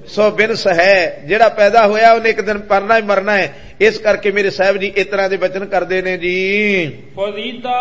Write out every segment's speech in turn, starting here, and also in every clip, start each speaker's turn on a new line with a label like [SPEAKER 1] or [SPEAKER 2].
[SPEAKER 1] ਸੋ ਬਿਨਸ ਹੈ, ਜਿਹੜਾ ਪੈਦਾ ਹੋਇਆ ਉਹਨੇ ਇੱਕ ਦਿਨ ਪਰਨਾ ਹੀ ਮਰਨਾ ਹੈ। ਇਸ ਕਰਕੇ ਮੇਰੇ ਸਾਹਿਬ ਜੀ ਇਸ ਤਰ੍ਹਾਂ ਦੇ ਬਚਨ ਕਰਦੇ ਨੇ ਜੀ।
[SPEAKER 2] ਫਰੀਦਾ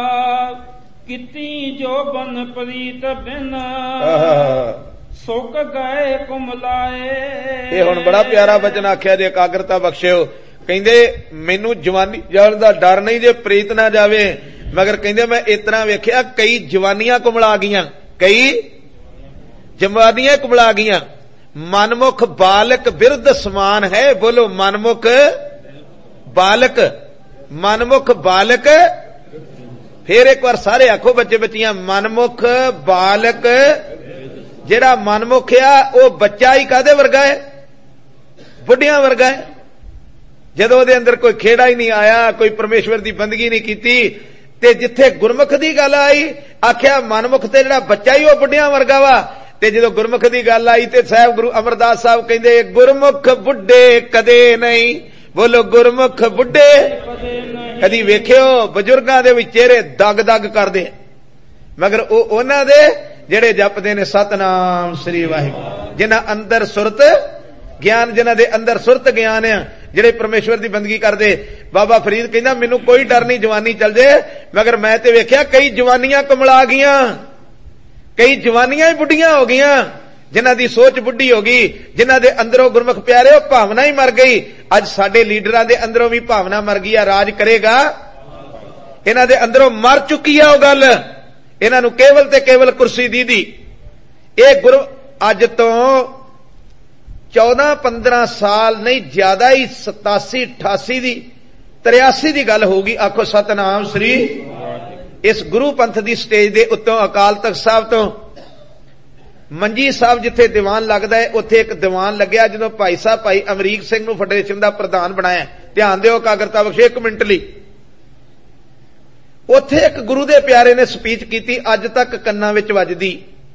[SPEAKER 2] ਕੀਤੀ ਜੋ ਬਨ ਪ੍ਰੀਤ ਬਿਨ ਸੁੱਕ ਗਏ ਕੁਮਲਾਏ।
[SPEAKER 1] ਇਹ ਹੁਣ ਬੜਾ ਪਿਆਰਾ ਬਚਨ ਆਖਿਆ ਜੇ, ਇਕਾਗਰਤਾ ਬਖਸ਼ਿਓ। ਕਹਿੰਦੇ ਮੈਨੂੰ ਜਵਾਨੀ ਜਾਣ ਦਾ ਡਰ ਨਹੀਂ ਜੇ ਪ੍ਰੀਤ ਨਾ ਜਾਵੇ, ਮਗਰ ਕਹਿੰਦੇ ਮੈਂ ਇਸ ਤਰ੍ਹਾਂ ਵੇਖਿਆ ਕਈ ਜਵਾਨੀਆਂ ਕੁਮਲਾ ਗਈਆਂ, ਕਈ ਜਵਾਨੀਆਂ ਕੁਮਲਾ ਗਈਆਂ। ਮਨਮੁਖ ਬਾਲਕ ਬਿਰਧ ਸਮਾਨ ਹੈ। ਬੋਲੋ ਮਨਮੁਖ ਬਾਲਕ, ਮਨਮੁਖ ਬਾਲਕ। ਫੇਰ ਇੱਕ ਵਾਰ ਸਾਰੇ ਆਖੋ ਬੱਚੇ ਬੱਚੀਆਂ, ਮਨਮੁਖ ਬਾਲਕ। ਜਿਹੜਾ ਮਨਮੁਖ ਆ ਉਹ ਬੱਚਾ ਹੀ ਕਾਹਦੇ ਵਰਗਾ ਹੈ? ਬੁੱਢਿਆਂ ਵਰਗਾ ਹੈ। ਜਦੋਂ ਉਹਦੇ ਅੰਦਰ ਕੋਈ ਖੇੜਾ ਹੀ ਨਹੀਂ ਆਇਆ, ਕੋਈ ਪਰਮੇਸ਼ਵਰ ਦੀ ਬੰਦਗੀ ਨਹੀਂ ਕੀਤੀ, ਤੇ ਜਿੱਥੇ ਗੁਰਮੁਖ ਦੀ ਗੱਲ ਆਈ ਆਖਿਆ ਮਨਮੁਖ ਤੇ ਜਿਹੜਾ ਬੱਚਾ ਹੀ ਉਹ ਬੁੱਢਿਆਂ ਵਰਗਾ ਵਾ। ਤੇ ਜਦੋਂ ਗੁਰਮੁਖ ਦੀ ਗੱਲ ਆਈ ਤੇ ਸਾਹਿਬ ਗੁਰੂ ਅਮਰਦਾਸ ਸਾਹਿਬ ਕਹਿੰਦੇ ਗੁਰਮੁਖ ਬੁੱਢੇ ਕਦੇ ਨਹੀਂ। ਬੋਲੋ ਗੁਰਮੁਖ ਬੁੱਢੇ ਕਦੀ ਵੇਖਿਓ? ਬਜ਼ੁਰਗਾਂ ਦੇ ਵੀ ਚਿਹਰੇ ਦਗ ਦਗ ਕਰਦੇ, ਮਗਰ ਉਹ ਉਹਨਾਂ ਦੇ ਜਿਹੜੇ ਜਪਦੇ ਨੇ ਸਤਨਾਮ ਸ੍ਰੀ ਵਾਹਿਗੁਰੂ, ਜਿਨ੍ਹਾਂ ਅੰਦਰ ਸੁਰਤ ਗਿਆਨ, ਜਿਨ੍ਹਾਂ ਦੇ ਅੰਦਰ ਸੁਰਤ ਗਿਆਨ ਆ, ਜਿਹੜੇ ਪਰਮੇਸ਼ਵਰ ਦੀ ਬੰਦਗੀ ਕਰਦੇ। ਬਾਬਾ ਫਰੀਦ ਕਹਿੰਦਾ ਮੈਨੂੰ ਕੋਈ ਡਰ ਨਹੀਂ ਜਵਾਨੀ ਚੱਲ ਜੇ, ਮਗਰ ਮੈਂ ਤੇ ਵੇਖਿਆ ਕਈ ਜਵਾਨੀਆਂ ਕਮਲਾ ਗਈਆਂ, ਕਈ ਜਵਾਨੀਆਂ ਹੀ ਬੁੱਢੀਆਂ ਹੋ ਗਈਆਂ, ਜਿਨ੍ਹਾਂ ਦੀ ਸੋਚ ਬੁੱਢੀ ਹੋ ਗਈ, ਜਿਨ੍ਹਾਂ ਦੇ ਅੰਦਰੋਂ ਗੁਰਮੁਖ ਪਿਆਰੇ ਉਹ ਭਾਵਨਾ ਹੀ ਮਰ ਗਈ। ਅੱਜ ਸਾਡੇ ਲੀਡਰਾਂ ਦੇ ਅੰਦਰੋਂ ਵੀ ਭਾਵਨਾ ਮਰ ਗਈ ਆ। ਰਾਜ ਕਰੇਗਾ, ਇਹਨਾਂ ਦੇ ਅੰਦਰੋਂ ਮਰ ਚੁੱਕੀ ਆ ਉਹ ਗੱਲ। ਇਹਨਾਂ ਨੂੰ ਕੇਵਲ ਤੇ ਕੇਵਲ ਕੁਰਸੀ ਦੀ। ਇਹ ਗੁਰੂ ਅੱਜ ਤੋਂ 14-15 ਸਾਲ ਨਹੀਂ ਜ਼ਿਆਦਾ ਹੀ 87-88 ਦੀ 83 ਦੀ ਗੱਲ ਹੋਊਗੀ। ਆਖੋ ਸਤਨਾਮ ਸ੍ਰੀ। ਇਸ ਗੁਰੂ ਪੰਥ ਦੀ ਸਟੇਜ ਦੇ ਉੱਤੋਂ ਅਕਾਲ ਤਖਤ ਸਾਹਿਬ ਤੋਂ ਮੰਜੀ ਸਾਹਿਬ ਜਿੱਥੇ ਦੀਵਾਨ ਲੱਗਦਾ ਹੈ, ਉੱਥੇ ਇੱਕ ਦੀਵਾਨ ਲੱਗਿਆ ਜਦੋਂ ਭਾਈ ਸਾਹਿਬ ਭਾਈ ਅਮਰੀਕ ਸਿੰਘ ਨੂੰ ਫੈਡਰੇਸ਼ਨ ਦਾ ਪ੍ਰਧਾਨ ਬਣਾਇਆ। ਧਿਆਨ ਦਿਓ ਇਕਾਗਰਤਾ ਬਖਸ਼ੋ 1 ਮਿੰਟ ਲਈ। ਉੱਥੇ ਇੱਕ ਗੁਰੂ ਦੇ ਪਿਆਰੇ ਨੇ ਸਪੀਚ ਕੀਤੀ, ਅੱਜ ਤੱਕ ਕੰਨਾਂ ਵਿੱਚ ਵੱਜਦੀ।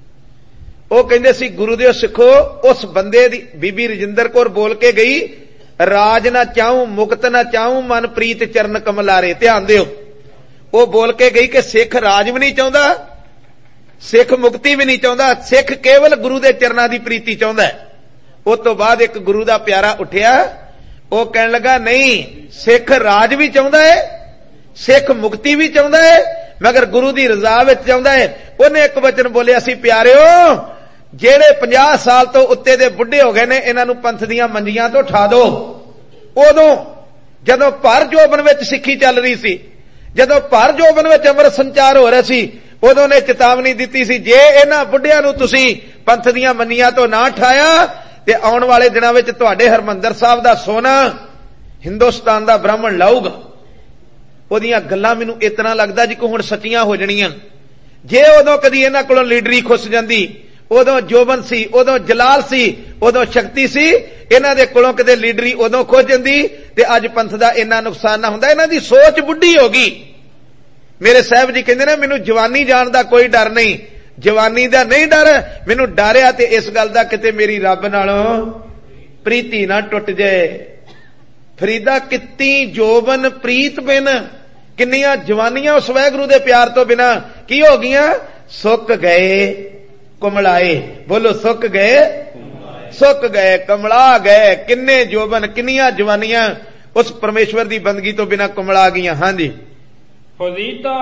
[SPEAKER 1] ਉਹ ਕਹਿੰਦੇ ਸੀ ਗੁਰੂ ਦੇ ਸਿੱਖੋ, ਉਸ ਬੰਦੇ ਦੀ ਬੀਬੀ ਰਜਿੰਦਰ ਕੌਰ ਬੋਲ ਕੇ ਗਈ, ਰਾਜ ਨਾ ਚਾਹੂੰ ਮੁਕਤ ਨਾ ਚਾਹੂੰ ਮਨ ਪ੍ਰੀਤ ਚਰਨ ਕਮਲਾਰੇ। ਧਿਆਨ ਦਿਓ, ਉਹ ਬੋਲ ਕੇ ਗਈ ਕਿ ਸਿੱਖ ਰਾਜ ਵੀ ਨਹੀਂ ਚਾਹੁੰਦਾ, ਸਿੱਖ ਮੁਕਤੀ ਵੀ ਨਹੀਂ ਚਾਹੁੰਦਾ, ਸਿੱਖ ਕੇਵਲ ਗੁਰੂ ਦੇ ਚਰਨਾਂ ਦੀ ਪ੍ਰੀਤੀ ਚਾਹੁੰਦਾ ਹੈ। ਉਸ ਤੋਂ ਬਾਅਦ ਇੱਕ ਗੁਰੂ ਦਾ ਪਿਆਰਾ ਉੱਠਿਆ, ਉਹ ਕਹਿਣ ਲੱਗਾ ਨਹੀਂ, ਸਿੱਖ ਰਾਜ ਵੀ ਚਾਹੁੰਦਾ ਹੈ, ਸਿੱਖ ਮੁਕਤੀ ਵੀ ਚਾਹੁੰਦਾ ਹੈ, ਮਗਰ ਗੁਰੂ ਦੀ ਰਜ਼ਾ ਵਿੱਚ ਚਾਹੁੰਦਾ ਹੈ। ਉਹਨੇ ਇੱਕ ਵਚਨ ਬੋਲਿਆ ਸੀ, ਪਿਆਰਿਓ ਜਿਹੜੇ 50 ਸਾਲ ਤੋਂ ਉੱਤੇ ਦੇ ਬੁੱਢੇ ਹੋ ਗਏ ਨੇ, ਇਹਨਾਂ ਨੂੰ ਪੰਥ ਦੀਆਂ ਮੰਜੀਆਂ ਤੋਂ ਉਠਾ ਦਿਓ। ਉਦੋਂ ਜਦੋਂ ਭਰ ਜੋਬਨ ਵਿੱਚ ਸਿੱਖੀ ਚੱਲ ਰਹੀ ਸੀ, ਜਦੋਂ ਭਰ ਜੋਬਨ ਵਿੱਚ ਅੰਮ੍ਰਿਤ ਸੰਚਾਰ ਹੋ ਰਿਹਾ ਸੀ, ਉਦੋਂ ਨੇ ਚੇਤਾਵਨੀ ਦਿੱਤੀ ਸੀ, ਜੇ ਇਹਨਾਂ ਬੁੱਢਿਆਂ ਨੂੰ ਤੁਸੀਂ ਪੰਥ ਦੀਆਂ ਮੰਨੀਆਂ ਤੋਂ ਨਾ ਉਠਾਇਆ ਤੇ ਆਉਣ ਵਾਲੇ ਦਿਨਾਂ ਵਿੱਚ ਤੁਹਾਡੇ ਹਰਮੰਦਰ ਸਾਹਿਬ ਦਾ ਸੋਨਾ ਹਿੰਦੁਸਤਾਨ ਦਾ ਬ੍ਰਾਹਮਣ ਲਾਊਗਾ। ਉਹਦੀਆਂ ਗੱਲਾਂ ਮੈਨੂੰ ਇਤਨਾ ਲੱਗਦਾ ਜੀ ਕਿ ਹੁਣ ਸੱਚੀਆਂ ਹੋ ਜਾਣੀਆਂ। ਜੇ ਉਦੋਂ ਕਦੀ ਇਹਨਾਂ ਕੋਲੋਂ ਲੀਡਰੀ ਖੁੱਸ ਜਾਂਦੀ, ਉਦੋਂ ਜੋਬਨ ਸੀ, ਉਦੋਂ ਜਲਾਲ ਸੀ, ਉਦੋਂ ਸ਼ਕਤੀ ਸੀ, ਇਹਨਾਂ ਦੇ ਕੋਲੋਂ ਕਿਤੇ ਲੀਡਰੀ ਉਦੋਂ ਖੁੱਸ ਜਾਂਦੀ ਤੇ ਅੱਜ ਪੰਥ ਦਾ ਇੰਨਾ ਨੁਕਸਾਨ ਨਾ ਹੁੰਦਾ। ਇਹਨਾਂ ਦੀ ਸੋਚ ਬੁੱਢੀ ਹੋ ਗਈ। ਮੇਰੇ ਸਾਹਿਬ ਜੀ ਕਹਿੰਦੇ ਨੇ ਮੈਨੂੰ ਜਵਾਨੀ ਜਾਣ ਦਾ ਕੋਈ ਡਰ ਨਹੀਂ, ਜਵਾਨੀ ਦਾ ਨਹੀਂ ਡਰ, ਮੈਨੂੰ ਡਰ ਆ ਤੇ ਇਸ ਗੱਲ ਦਾ ਕਿਤੇ ਮੇਰੀ ਰੱਬ ਨਾਲੋਂ ਪ੍ਰੀਤੀ ਨਾ ਟੁੱਟ ਜਾਏ। ਫਰੀਦਾ ਕਿਤੀ ਜੋਬਨ ਪ੍ਰੀਤ ਬਿਨ, ਕਿੰਨੀਆਂ ਜਵਾਨੀਆਂ ਉਸ ਵਾਹਿਗੁਰੂ ਦੇ ਪਿਆਰ ਤੋਂ ਬਿਨਾ ਕੀ ਹੋ ਗਈਆਂ? ਸੁੱਕ ਗਏ ਕੁਮਲਾਏ। ਬੋਲੋ ਸੁੱਕ ਗਏ, ਸੁੱਕ ਗਏ, ਕਮਲਾ ਗਏ। ਕਿੰਨੇ ਜੋਬਨ, ਕਿੰਨੀਆਂ ਜਵਾਨੀਆਂ ਉਸ ਪਰਮੇਸ਼ਵਰ ਦੀ ਬੰਦਗੀ ਤੋਂ ਬਿਨਾ ਕੁਮਲਾ ਗਈਆਂ। ਹਾਂਜੀ
[SPEAKER 2] ਫਰੀਦਾ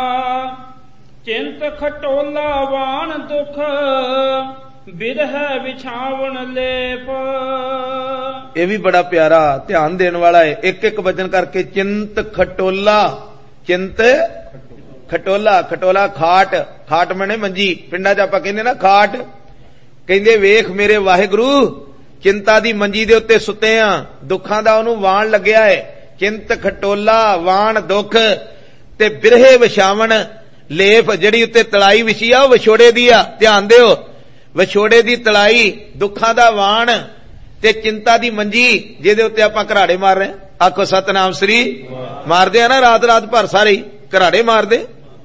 [SPEAKER 2] ਚਿੰਤ ਖਟੋਲਾ ਵਾਣ ਦੁਖ ਬਿਰਹਿ ਵਿਛਾਵਣ ਲੇਪ।
[SPEAKER 1] ਇਹ ਵੀ ਬੜਾ ਪਿਆਰਾ ਧਿਆਨ ਦੇਣ ਵਾਲਾ ਹੈ। ਇੱਕ ਇੱਕ ਵਚਨ ਕਰਕੇ ਚਿੰਤ ਖਟੋਲਾ, ਚਿੰਤ ਖਟੋਲਾ, ਖਟੋਲਾ ਖਾਟ, ਖਾਟ ਮਨੇ ਮੰਜੀ, ਪਿੰਡਾਂ 'ਚ ਆਪਾਂ ਕਹਿੰਦੇ ਨਾ ਖਾਟ। ਕਹਿੰਦੇ ਵੇਖ ਮੇਰੇ ਵਾਹਿਗੁਰੂ ਚਿੰਤਾ ਦੀ ਮੰਜੀ ਦੇ ਉੱਤੇ ਸੁੱਤੇ ਆ, ਦੁੱਖਾਂ ਦਾ ਉਹਨੂੰ ਵਾਣ ਲੱਗਿਆ ਹੈ। ਚਿੰਤ ਖਟੋਲਾ ਵਾਣ ਦੁੱਖ ਤੇ ਬਿਰਹੇ ਵਿਛਾਵਣ ਲੇਪ, ਜਿਹੜੀ ਉੱਤੇ ਤਲਾਈ ਵਿਛੀ ਆ ਉਹ ਵਿਛੋੜੇ ਦੀ ਆ। ਧਿਆਨ ਦਿਓ, ਵਿਛੋੜੇ ਦੀ ਤਲਾਈ, ਦੁੱਖਾਂ ਦਾ ਵਾਣ ਤੇ ਚਿੰਤਾ ਦੀ ਮੰਜੀ ਜਿਹਦੇ ਉੱਤੇ ਆਪਾਂ ਘਰਾੜੇ ਮਾਰ ਰਹੇ। ਆਖੋ ਸਤਨਾਮ ਸ੍ਰੀ। ਮਾਰਦੇ ਆ ਨਾ ਰਾਤ ਰਾਤ ਭਰ ਸਾਰੇ ਘਰਾੜੇ ਮਾਰਦੇ।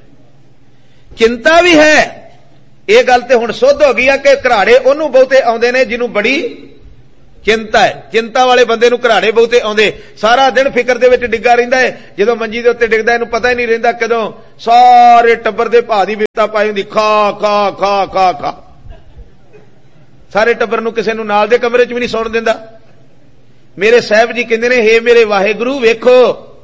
[SPEAKER 1] ਚਿੰਤਾ ਵੀ ਹੈ, ਇਹ ਗੱਲ ਤੇ ਹੁਣ ਸੁੱਧ ਹੋ ਗਈ ਆ ਕਿ ਘਰਾੜੇ ਉਹਨੂੰ ਬਹੁਤੇ ਆਉਂਦੇ ਨੇ ਜਿਹਨੂੰ ਬੜੀ ਚਿੰਤਾ ਹੈ। ਚਿੰਤਾ ਵਾਲੇ ਬੰਦੇ ਨੂੰ ਘਰਾੜੇ ਬਹੁਤੇ ਆਉਂਦੇ। ਸਾਰਾ ਦਿਨ ਫਿਕਰ ਦੇ ਵਿੱਚ ਡਿੱਗਾ ਰਹਿੰਦਾ ਹੈ, ਜਦੋਂ ਮੰਜੀ ਦੇ ਉੱਤੇ ਡਿੱਗਦਾ ਇਹਨੂੰ ਪਤਾ ਹੀ ਨਹੀਂ ਰਹਿੰਦਾ ਕਦੋਂ ਸਾਰੇ ਟੱਬਰ ਦੇ ਭਾਅ ਦੀ ਬਿਪਤਾ ਪਾਈ ਹੁੰਦੀ, ਖਾ ਖਾ ਖਾ ਖਾ ਖਾ। सारे टब्बर नूं किसे नूं नाल दे कमरे च भी नहीं सौण दिंदा। मेरे साहब जी कहंदे ने, हे मेरे वाहिगुरू वेखो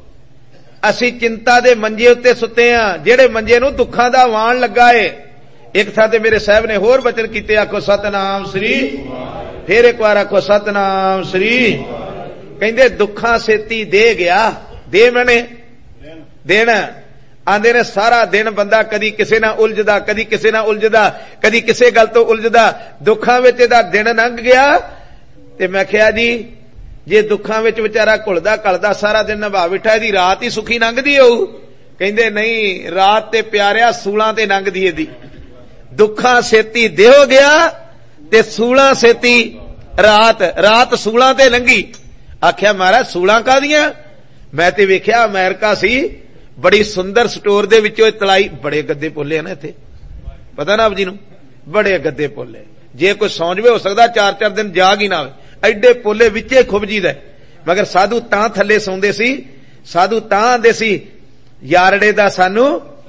[SPEAKER 1] असी चिंता दे मंजे उत्ते सुते हां, जेड़े मंजे नूं दुखां दा वाण लगा है। एक थां ते मेरे साहब ने होर बचन कीते, आखो सतनाम श्री, फिर एक बार आखो सतनाम श्री। कहंदे दुखां सेती दे गया, दे मने देना। आंदे ने सारा दिन बंदा कदी किसे ना उलझदा, कदी किसे ना उलझदा, कदी किसे गल तो उलझदा, दुखां विच इहदा दिन लंघ गया। ते मैं आखिया जी जे दुखां विच विचारा घुलदा घलदा सारा दिन निभा बैठा, इहदी रात ही सुखी लंघदी होऊ। कहंदे नहीं, रात ते प्यारिया सूलां ते लंघदी इहदी। दुखां सेती देहो गया ते सूलां सेती रात, रात सूलां ते लंघी। आख्या महाराज सूलां कादियां? मैं ते वेख्या अमेरिका सी, बड़ी सुंदर स्टोर दे विचों तलाई, बड़े गद्दे पोले ना इत्थे, पता ना आप जी नूं, बड़े गद्दे पोले। जे कोई सौं जवे हो सकदा 4-4 दिन जाग ही ना आवे, एडे पोले विचे खुब जीदा। मगर साधु तां थल्ले सौंदे सी, साधु तां आंदे सी यारड़े दा सानू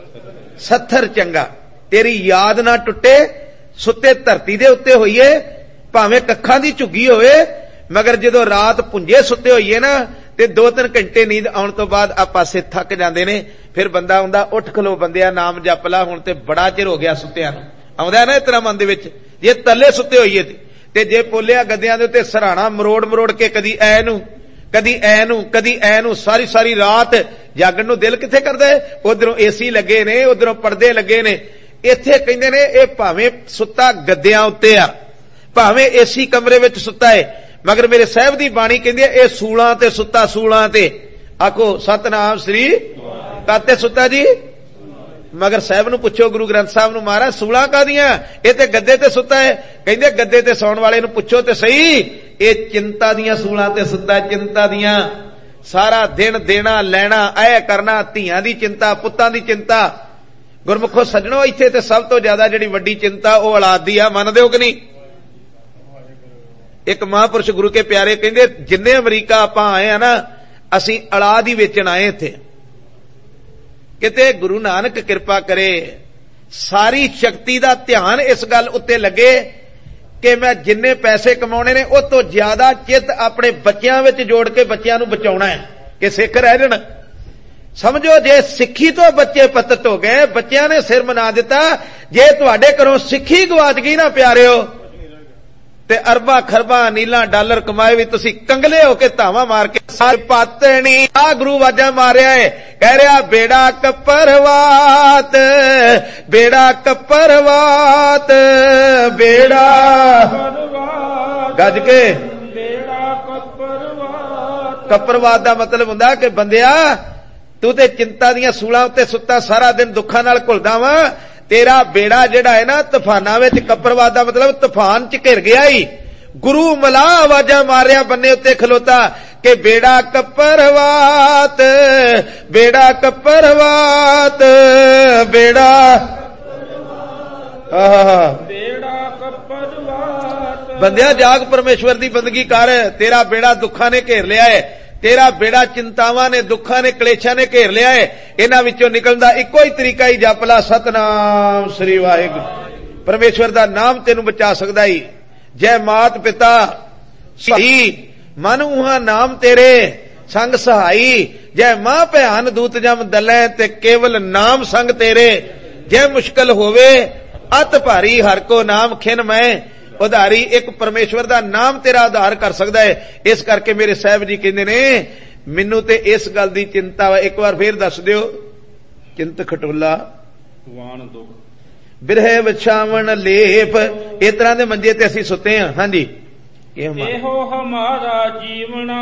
[SPEAKER 1] सत्थर चंगा, तेरी याद ना टुटे, सुते धरती दे उत्ते होईए, भावें कखां दी झुग्गी होवे, मगर जदों रात पुंजे सुते होईए ना ते 2-3 घंटे नींद आउण तो बाद आ पासे थक जांदे ने। फिर बंदा आउंदा, उठ खलो बंदिया नाम जप ला, हुण ते बड़ा चिर हो गया सुत्तियां नूं। आउंदा ना इस तरह मन दे विच, जे तले सुते होईए ते जे पोलिया गद्दियां दे उत्ते सराणा मरोड़ मरोड़ के कदी ऐ नूं कदी ऐ नूं कदी ऐ नूं सारी सारी रात जागण नूं दिल किथे करदा है। उधरों एसी लगे ने, उधरों पर्दे लगे ने। इत्थे कहंदे ने ये भावें सुत्ता गद्दियां उत्ते आ, भावें एसी कमरे विच सुत्ता है, मगर मेरे साहब दी बाणी कहंदी है ये सूलां ते सुत्ता, सूलां ते। आखो सतनाम श्री, काते सुत्ता जी? मगर साहब नूं पुछो, गुरु ग्रंथ साहब नूं, महाराज सूलां कादियां? ये ते गद्दे ते सुत्ता है। कहंदे गद्दे ते सौण वाले नूं पुछो ते सही, ये चिंता दियां सूलां ते सुत्ता, चिंता दियां। सारा दिन देना लैना, ऐ करना, धीआं दी चिंता, पुत्तां दी चिंता। गुरमुखो सज्जणो, इत्थे ते सब तो ज्यादा जिहड़ी वड्डी चिंता ओ औलाद दी आ, मनदे हो कि नहीं? एक महापुरुष गुरु के प्यारे कहंदे, जिन्ने अमरीका आपां आए हैं ना, असीं औलाद ही वेचण आए इत्थे। किते गुरु नानक किरपा करे, सारी शक्ति दा ध्यान इस गल उत्ते लगे कि मैं जिन्ने पैसे कमाउणे ने उस तो ज्यादा चित अपने बच्चियां विच जोड़ के बच्चियां नूं बचाउणा है कि सिख रह जाण। समझो जे सिक्खी तो बच्चे पतत हो गए, बच्चियां ने सिर मना दिता। जे तुहाडे घरों सिक्खी गवाच गई ना प्यारिओ, ते अरबा खरबा नीला डॉलर कमाए भी तुसी कंगले होके धावा मार के सारे पातनी। आ गुरु वाजा मारिया है, कह रहा बेड़ा कपरवात, बेड़ा कपरवात, बेड़ा गज के बेड़ा कपरवात। कपरवात दा मतलब हुंदा कि बंदिया तू ते चिंता दियां सूलां उत्ते सुत्ता सारा दिन दुखां नाल घुलदा वा, तेरा बेड़ा जेड़ा है ना तूफाना विच, कपरवाद दा मतलब तूफान च घिर गया ही। गुरु मला आवाजा मारिया बन्ने उत्ते खलोता कि बेड़ा कपरवात, बेड़ा कपरवात, बेड़ा बेड़ा कपरवात। बंदिया जाग परमेश्वर दी बंदगी कर, तेरा बेड़ा दुखां ने घेर लिया है, तेरा बेड़ा चिंतावां ने, दुखां ने, कलेशां ने घेर लिया है। इन्हां विचों निकलण दा इक्को ही तरीका ही जप ला, सतनाम श्री वाहिगुरू। परमेश्वर दा नाम तेनू बचा सकदा ही। जय मात पिता सही, मन उहां नाम तेरे संग सहाई। जय मां भयान दूत जम दलै, ते केवल नाम संग तेरे। जय मुश्किल होवे अत भारी, हर को नाम खिन मैं उधारी। एक परमेश्वर दा नाम तेरा आधार कर सकदा है। इस करके मेरे साहब जी कहंदे ने, मैनू ते इस गल दी चिंता वा, एक बार फिर दस दिओ। चिंत खटोला
[SPEAKER 2] वाण दुख,
[SPEAKER 1] बिरहे विछावण लेप, इस तरह दे मंजे ते असीं सुते हां। हां जी,
[SPEAKER 2] एहो हमारा जीवना,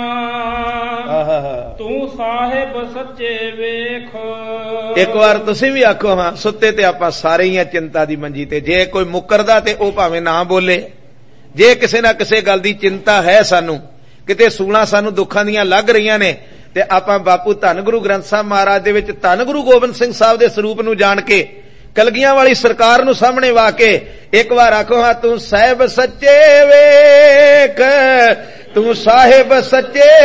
[SPEAKER 2] तू साहिब सच्चे वेख।
[SPEAKER 1] एक बार तुसीं भी आखो हां, सुते ते आपां सारे ही चिंता दी मंजी ते। जे कोई मुकरदा ते ओ भावें ना बोले। जे किसे ना किसे गल दी चिंता है सानू, किते सूलां सानू दुखां दियां लग रहीआं ने, ते आपां बापू धन गुरु ग्रंथ साहब महाराज दे विच धन गुरु गोबिंद सिंह साहब दे स्वरूप नू जाण के, कलगियां वाली सरकार नू सामने वा के एक बार आखो हां, तू साहिब सच्चे वेख, तू साहिब सच्चे